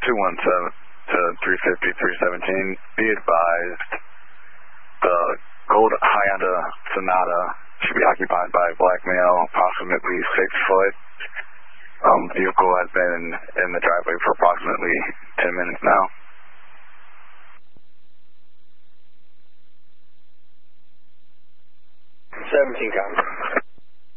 217 to 350, 317. Be advised, the gold Hyundai Sonata should be occupied by a black male, approximately 6 foot. Vehicle has been in the driveway for approximately 10 minutes now. 17 copy.